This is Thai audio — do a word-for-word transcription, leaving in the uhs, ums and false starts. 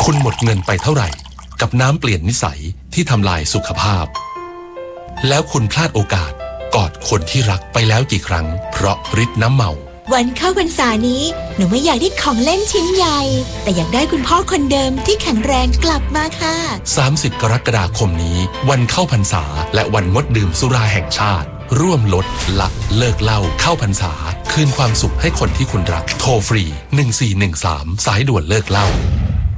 คุณหมดเงินไปเท่าไหร่กับน้ำเปลี่ยนนิสัยที่ทำลายสุขภาพแล้วคุณพลาดโอกาสกอดคนที่รักไปแล้วกี่ครั้งเพราะฤทธิ์น้ำเมาวันเข้าพรรษานี้หนูไม่อยากได้ของเล่นชิ้นใหญ่แต่อยากได้คุณพ่อคนเดิมที่แข็งแรงกลับมาค่ะสามสิบกรกฎาคมนี้วันเข้าพรรษาและวันงดดื่มสุราแห่งชาติร่วมลดละเลิกเหล้าเข้าพรรษาคืนความสุขให้คนที่คุณรักโทรฟรีหนึ่งสี่หนึ่งสามสายด่วนเลิกเหล้า